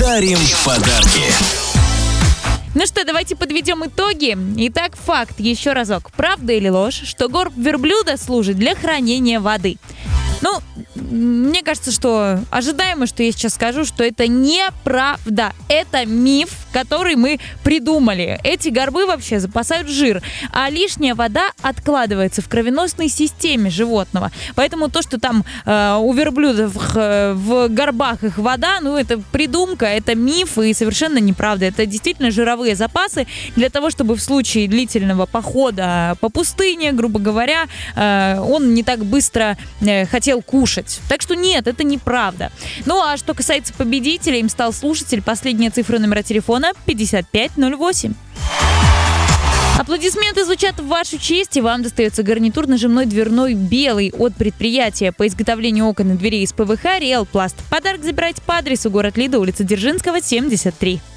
дарим подарки. Ну что, давайте подведем итоги. Итак, факт еще разок. Правда или ложь, что горб верблюда служит для хранения воды? Ну, мне кажется, что ожидаемо, что я сейчас скажу, что это неправда. Это миф, который мы придумали. Эти горбы вообще запасают жир, а лишняя вода откладывается в кровеносной системе животного. Поэтому то, что там у верблюдов в горбах их вода, ну, это придумка, это миф и совершенно неправда. Это действительно жировые запасы для того, чтобы в случае длительного похода по пустыне, грубо говоря, он не так быстро хотел кушать. Так что нет, это неправда. Ну а что касается победителя, им стал слушатель, последняя цифра номера телефона 5508. Аплодисменты звучат в вашу честь, и вам достается гарнитур нажимной дверной белый от предприятия по изготовлению окон и дверей из ПВХ «Реал Пласт». Подарок забирайте по адресу: город Лида, улица Дзержинского, 73.